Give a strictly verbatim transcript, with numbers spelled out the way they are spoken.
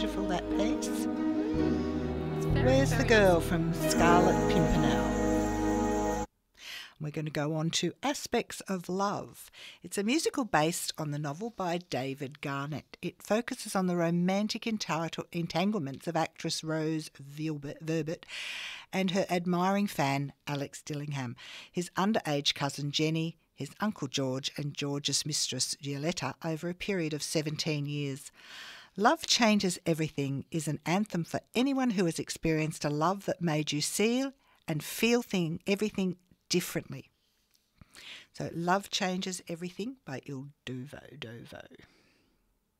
beautiful, that piece? It's very, Where's the very girl from Scarlet Pimpernel? We're going to go on to Aspects of Love. It's a musical based on the novel by David Garnett. It focuses on the romantic ental- entanglements of actress Rose Verbit and her admiring fan Alex Dillingham, his underage cousin Jenny, his uncle George and George's mistress Violetta over a period of seventeen years. Love Changes Everything is an anthem for anyone who has experienced a love that made you see and feel thing, everything differently. So Love Changes Everything by Il Duvo Dovo.